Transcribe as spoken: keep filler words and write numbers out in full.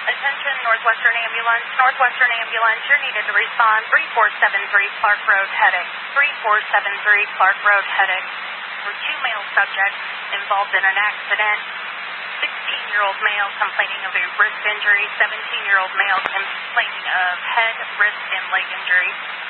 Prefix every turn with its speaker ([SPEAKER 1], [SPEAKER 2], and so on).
[SPEAKER 1] Attention Northwestern Ambulance. Northwestern Ambulance, you're needed to respond. three four seven three Clark Road, Headache. three four seven three Clark Road, Headache. There were two male subjects involved in an accident. sixteen-year-old male complaining of a wrist injury. seventeen-year-old male complaining of head, wrist, and leg injury.